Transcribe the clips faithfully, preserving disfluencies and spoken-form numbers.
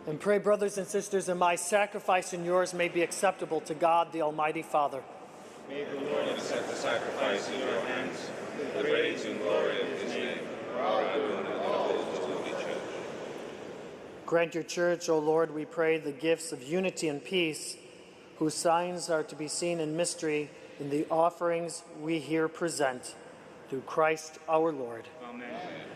And pray, brothers and sisters, that my sacrifice and yours may be acceptable to God, the Almighty Father. May the Lord accept the sacrifice in your hands, for the praise and glory of his name, for our good and the good of his holy church. Grant your church, O Lord, we pray, the gifts of unity and peace, whose signs are to be seen in mystery in the offerings we here present. Through Christ our Lord. Amen.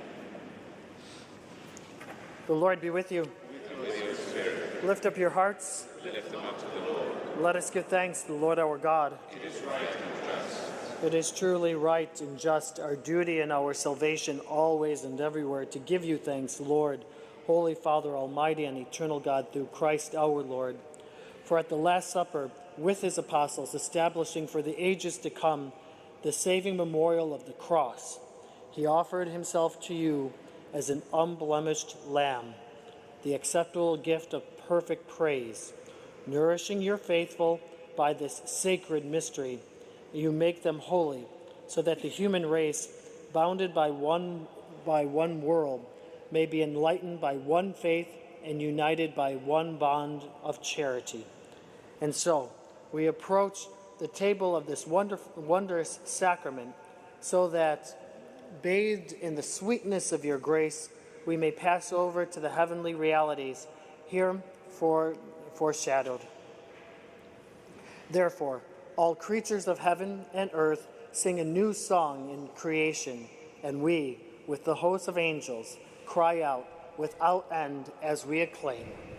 The Lord be with you. With your spirit, Lift up your hearts. lift them up to the Lord. Let us give thanks to the Lord our God. It is right and just. It is truly right and just, our duty and our salvation, always and everywhere, to give you thanks, Lord, Holy Father, Almighty and eternal God, through Christ our Lord. For at the Last Supper, with his apostles, establishing for the ages to come the saving memorial of the cross, he offered himself to you as an unblemished lamb, the acceptable gift of perfect praise, nourishing your faithful by this sacred mystery. You make them holy, so that the human race, bounded by one by one world, may be enlightened by one faith and united by one bond of charity. And so we approach the table of this wonderful, wondrous sacrament, so that, bathed in the sweetness of your grace, we may pass over to the heavenly realities here for, foreshadowed. Therefore, all creatures of heaven and earth sing a new song in creation, and we, with the host of angels, cry out without end as we acclaim.